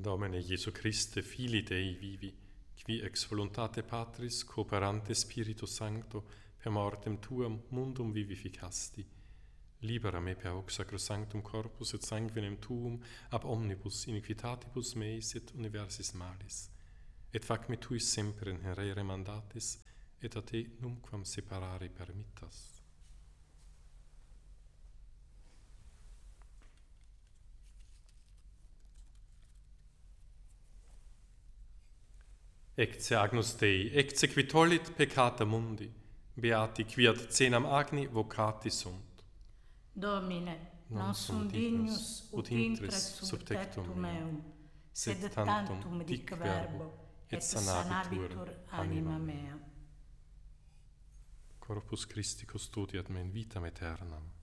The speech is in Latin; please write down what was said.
Domine Iesu Christe, Filii Dei vivi, qui ex voluntate Patris cooperante Spiritu Sancto per mortem tuam mundum vivificasti, libera me per hoc sacrosanctum corpus et sanguinem tuum ab omnibus iniquitatibus meis et universis malis, et fac me tuis semper in herere mandatis, et a te numquam separare permittas. Ecce Agnus Dei, ecce qui tollit peccata mundi, beati qui ad cenam agni vocati sunt. Domine, non sum dignus ut intres sub tectum meum, sed tantum dic verbo, et sanabitur anima mea. Corpus Christi custodiat me in vitam aeternam.